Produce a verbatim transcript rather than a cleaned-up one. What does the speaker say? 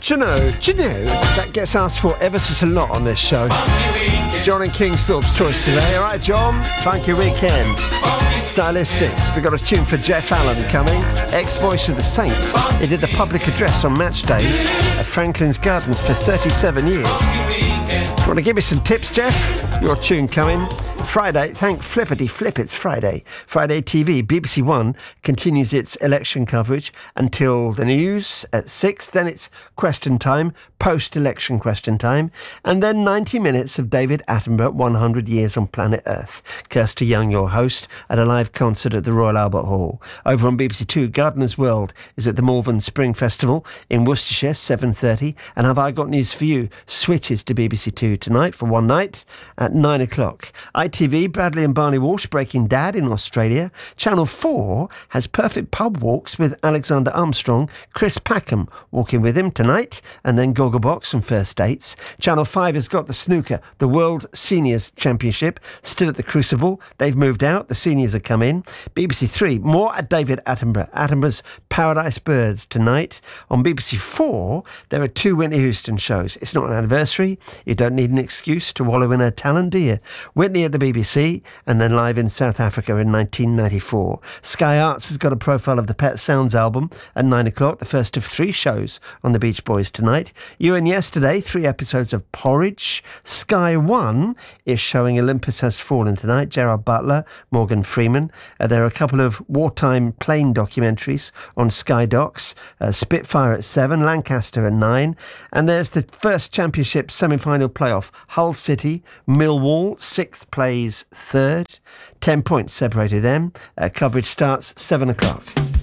Do you know, do you know, that gets asked for ever such a lot on this show. It's John and Kingsthorpe's choice today. All right, John, funky weekend. Stylistics, we've got a tune for Jeff Allen coming. Ex-voice of the Saints. He did the public address on match days at Franklin's Gardens for thirty-seven years. Do you want to give me some tips, Jeff? Your tune coming. Friday, thank flippity flip, it's Friday. Friday T V, B B C One continues its election coverage until the news at six. Then it's question time, post-election question time. And then ninety minutes of David Attenborough, one hundred years on planet Earth. Kirsty Young, your host, at a live concert at the Royal Albert Hall. Over on B B C Two, Gardener's World is at the Malvern Spring Festival in Worcestershire, seven thirty. And Have I Got News for You switches to B B C Two tonight for one night at nine o'clock. I T V, Bradley and Barney Walsh, Breaking Dad in Australia. Channel four has Perfect Pub Walks with Alexander Armstrong, Chris Packham walking with him tonight, and then Gogglebox and First Dates. Channel five has got the snooker, the World Seniors Championship, still at the Crucible. They've moved out, the seniors have come in. B B C three, more at David Attenborough, Attenborough's Paradise Birds tonight. On B B C four, there are two Whitney Houston shows. It's not an anniversary. You don't need an excuse to wallow in her talent, do you? Whitney at the B B C, and then live in South Africa in nineteen ninety-four. Sky Arts has got a profile of the Pet Sounds album at nine o'clock, the first of three shows on the Beach Boys tonight. You and Yesterday, three episodes of Porridge. Sky One is showing Olympus Has Fallen tonight, Gerard Butler, Morgan Freeman. Uh, there are a couple of wartime plane documentaries on Sky Docs. Uh, Spitfire at seven, Lancaster at nine. And there's the first championship semi-final playoff. Hull City, Millwall, sixth plays third. Ten points separated them. Uh, coverage starts seven o'clock.